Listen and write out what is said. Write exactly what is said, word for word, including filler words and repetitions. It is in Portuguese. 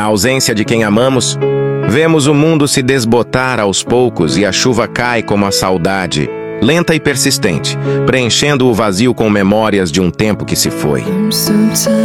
ausência de quem amamos, vemos o mundo se desbotar aos poucos e a chuva cai como a saudade, lenta e persistente, preenchendo o vazio com memórias de um tempo que se foi.